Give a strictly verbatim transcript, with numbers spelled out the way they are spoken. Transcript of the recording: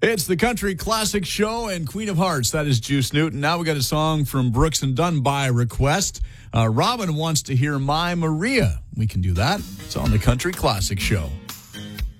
It's the Country Classic Show and Queen of Hearts. That is Juice Newton. Now we got a song from Brooks and Dunn by request. Uh, Robin wants to hear My Maria. We can do that. It's on the Country Classic Show.